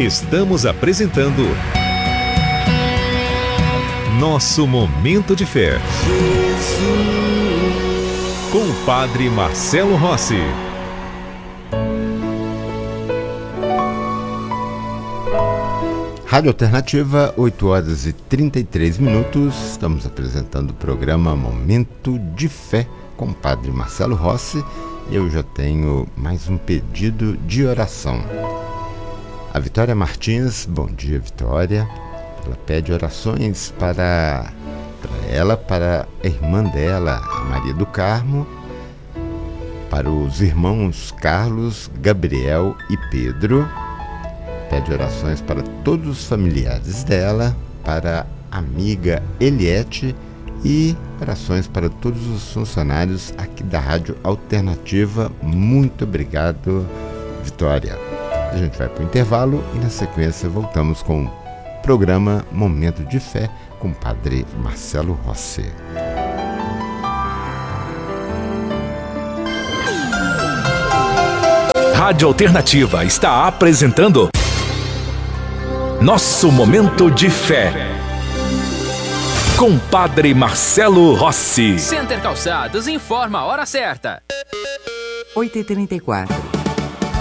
Estamos apresentando Nosso Momento de Fé, com o Padre Marcelo Rossi. Rádio Alternativa, 8 horas e 33 minutos. Estamos apresentando o programa Momento de Fé com o Padre Marcelo Rossi. Eu já tenho mais um pedido de oração. A Vitória Martins, bom dia, Vitória. Ela pede orações para ela, para a irmã dela, a Maria do Carmo, para os irmãos Carlos, Gabriel e Pedro. Pede orações para todos os familiares dela, para a amiga Eliette e orações para todos os funcionários aqui da Rádio Alternativa. Muito obrigado, Vitória. A gente vai para o intervalo e na sequência voltamos com o programa Momento de Fé com o Padre Marcelo Rossi. Rádio Alternativa está apresentando Nosso Momento de Fé com Padre Marcelo Rossi. Center Calçados informa a hora certa. 8h34.